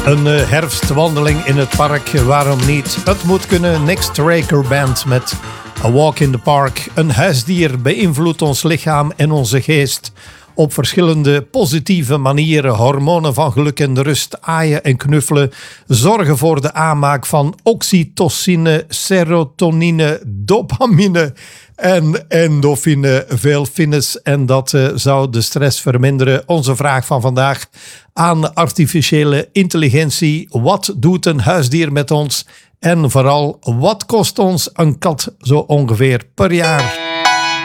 Een herfstwandeling in het park, waarom niet? Het moet kunnen. Next Raker Band met A Walk in the Park. Een huisdier beïnvloedt ons lichaam en onze geest op verschillende positieve manieren. Hormonen van geluk en rust, aaien en knuffelen zorgen voor de aanmaak van oxytocine, serotonine, dopamine en endorfine, veel finnes. En dat zou de stress verminderen. Onze vraag van vandaag aan artificiële intelligentie: wat doet een huisdier met ons? En vooral, wat kost ons een kat zo ongeveer per jaar?